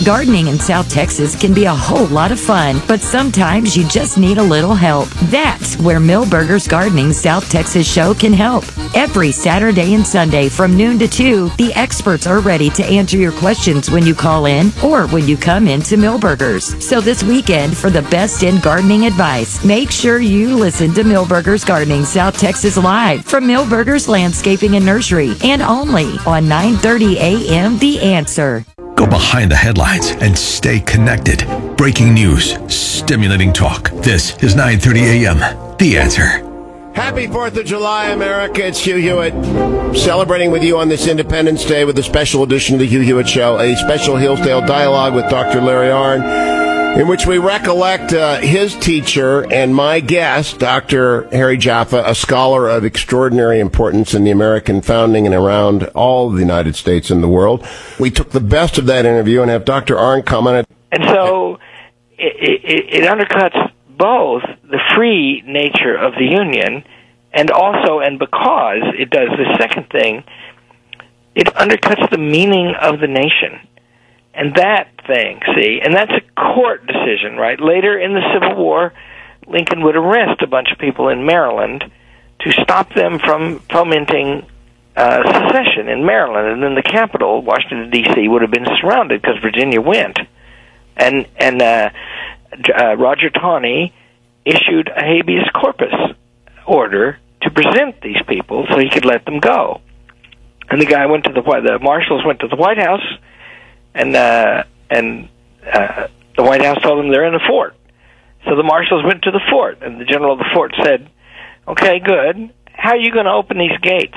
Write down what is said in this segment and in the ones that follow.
Gardening in South Texas can be a whole lot of fun, but sometimes you just need a little help. That's where Milberger's Gardening South Texas show can help. Every Saturday and Sunday from noon to 2, the experts are ready to answer your questions when you call in or when you come into Milberger's. So this weekend, for the best in gardening advice, make sure you listen to Milberger's Gardening South Texas live from Milberger's Landscaping and Nursery, and only on 9:30 a.m. The Answer. Go behind the headlines and stay connected. Breaking news, stimulating talk. This is 9:30 a.m. The Answer. Happy 4th of July, America. It's Hugh Hewitt celebrating with you on this Independence Day with a special edition of the Hugh Hewitt Show, a special Hillsdale dialogue with Dr. Larry Arnn, in which we recollect his teacher and my guest, Dr. Harry Jaffa, a scholar of extraordinary importance in the American founding and around all of the United States and the world. We took the best of that interview and have Dr. Arnn come on it. And so it undercuts both the free nature of the Union and also, and because it does the second thing, it undercuts the meaning of the nation. And that thing, see, and that's a court decision, right? Later in the Civil War, Lincoln would arrest a bunch of people in Maryland to stop them from fomenting secession in Maryland. And then the capital, Washington, D.C., would have been surrounded because Virginia went. And Roger Taney issued a habeas corpus order to present these people so he could let them go. And the marshals went to the White House, and the White House told them they're in the fort. So the marshals went to the fort, and the general of the fort said, "Okay, good. How are you going to open these gates?"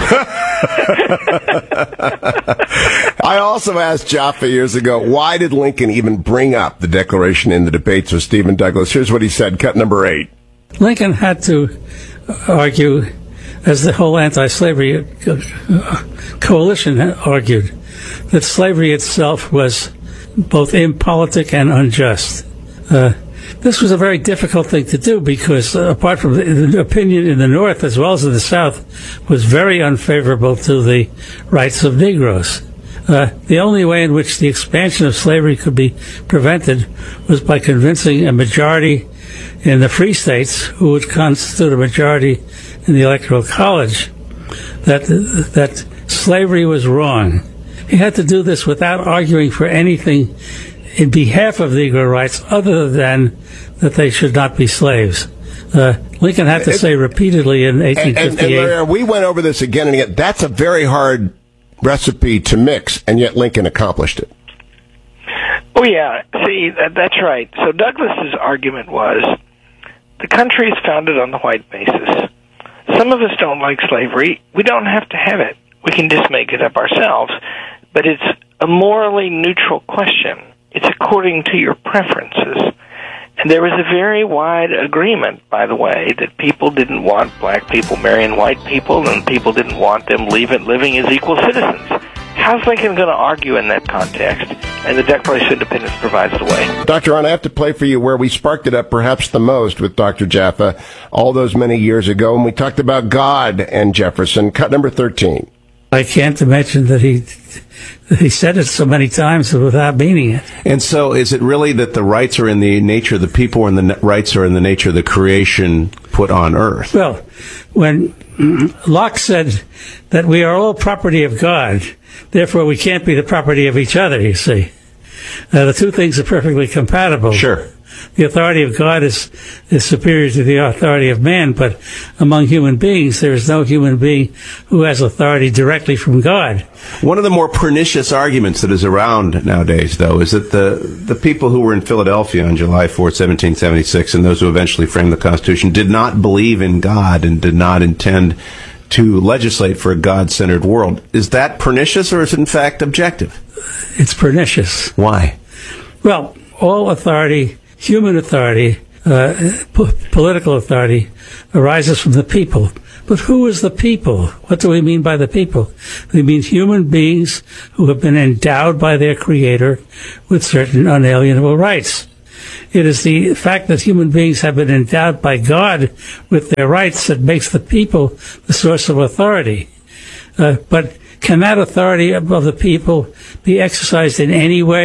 I also asked Jaffa years ago, why did Lincoln even bring up the Declaration in the debates with Stephen Douglas? Here's what he said, cut number 8. Lincoln had to argue, as the whole anti-slavery coalition argued, that slavery itself was both impolitic and unjust. This was a very difficult thing to do because, apart from the opinion in the North as well as in the South, was very unfavorable to the rights of Negroes. The only way in which the expansion of slavery could be prevented was by convincing a majority in the free states, who would constitute a majority in the Electoral College, that slavery was wrong. He had to do this without arguing for anything in behalf of Negro rights other than that they should not be slaves. Lincoln had to say repeatedly in 1858... And we went over this again and again. That's a very hard recipe to mix, and yet Lincoln accomplished it. Oh, yeah. See, that's right. So Douglas's argument was, the country is founded on the white basis. Some of us don't like slavery. We don't have to have it. We can just make it up ourselves. But it's a morally neutral question. It's according to your preferences. And there was a very wide agreement, by the way, that people didn't want black people marrying white people, and people didn't want them living as equal citizens. How's Lincoln going to argue in that context? And the Declaration of Independence provides the way. Dr. Arnn, I have to play for you where we sparked it up perhaps the most with Dr. Jaffa all those many years ago, when we talked about God and Jefferson. Cut number 13. I can't imagine that he said it so many times without meaning it. And so is it really that the rights are in the nature of the people and the rights are in the nature of the creation put on earth? Well, when Locke said that we are all property of God, therefore we can't be the property of each other, you see. The two things are perfectly compatible. Sure. The authority of God is superior to the authority of man, but among human beings, there is no human being who has authority directly from God. One of the more pernicious arguments that is around nowadays, though, is that the people who were in Philadelphia on July 4th, 1776, and those who eventually framed the Constitution, did not believe in God and did not intend to legislate for a God-centered world. Is that pernicious, or is it in fact objective? It's pernicious. Why? Well, all authority, human authority, political authority, arises from the people. But who is the people? What do we mean by the people? We mean human beings who have been endowed by their Creator with certain unalienable rights. It is the fact that human beings have been endowed by God with their rights that makes the people the source of authority. But can that authority of the people be exercised in any way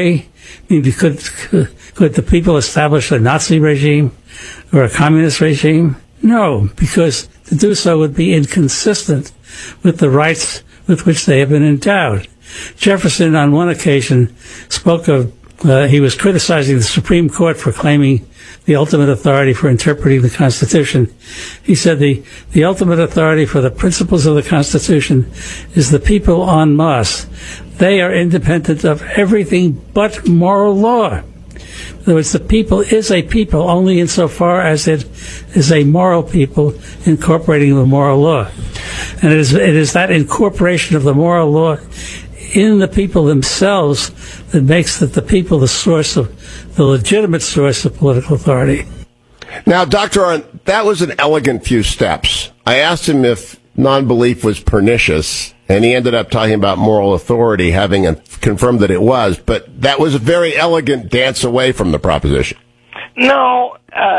I mean, could the people establish a Nazi regime or a communist regime? No, because to do so would be inconsistent with the rights with which they have been endowed. Jefferson, on one occasion, spoke of, he was criticizing the Supreme Court for claiming the ultimate authority for interpreting the Constitution. He said the ultimate authority for the principles of the Constitution is the people en masse. They are independent of everything but moral law. In other words, the people is a people only insofar as it is a moral people incorporating the moral law. And it is that incorporation of the moral law in the people themselves that makes the people the legitimate source of political authority. Now, Dr. Arndt, that was an elegant few steps. I asked him if non-belief was pernicious, and he ended up talking about moral authority, having confirmed that it was. But that was a very elegant dance away from the proposition. No,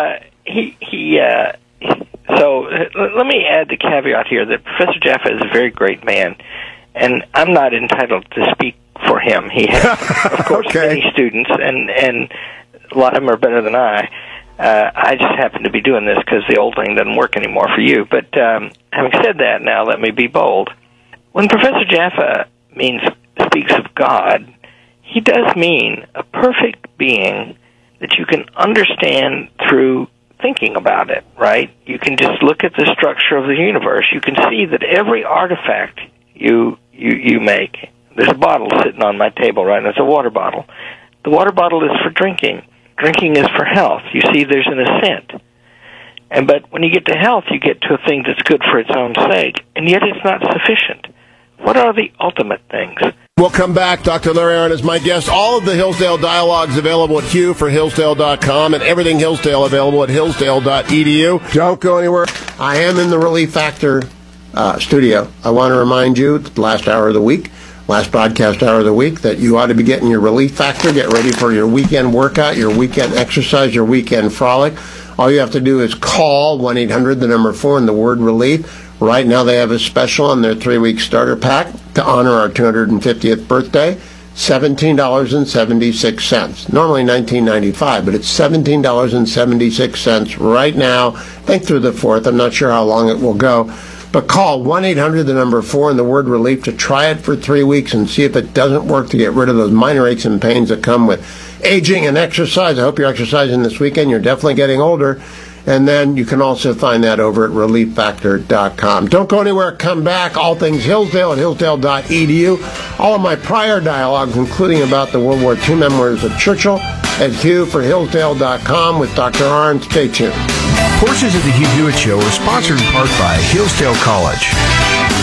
so let me add the caveat here that Professor Jaffa is a very great man, and I'm not entitled to speak for him. He has, of course, many students, and a lot of them are better than I. I just happen to be doing this because the old thing doesn't work anymore for you. But having said that, now let me be bold. When Professor Jaffa speaks of God, he does mean a perfect being that you can understand through thinking about it, right? You can just look at the structure of the universe. You can see that every artifact you make, there's a bottle sitting on my table, right? And it's a water bottle. The water bottle is for drinking. Drinking is for health. You see, there's an ascent. But when you get to health, you get to a thing that's good for its own sake, and yet it's not sufficient. What are the ultimate things? We'll come back. Dr. Larry Arndt is my guest. All of the Hillsdale Dialogues available at HughforHillsdale.com, and everything Hillsdale available at hillsdale.edu. Don't go anywhere. I am in the Relief Factor studio. I want to remind you, the last broadcast hour of the week, that you ought to be getting your Relief Factor. Get ready for your weekend workout, your weekend exercise, your weekend frolic. All you have to do is call 1-800, the number 4, and the word relief. Right now they have a special on their 3-week starter pack to honor our 250th birthday. $17.76. Normally $19.95, but it's $17.76 right now. I think through the 4th. I'm not sure how long it will go. But call 1-800, the number 4, and the word relief to try it for 3 weeks and see if it doesn't work to get rid of those minor aches and pains that come with aging and exercise. I hope you're exercising this weekend. You're definitely getting older. And then you can also find that over at relieffactor.com. Don't go anywhere. Come back. All things Hillsdale at hillsdale.edu. All of my prior dialogues, including about the World War II memoirs of Churchill, at HughforHillsdale.com with Dr. Arndt. Stay tuned. Portions of the Hugh Hewitt Show are sponsored in part by Hillsdale College.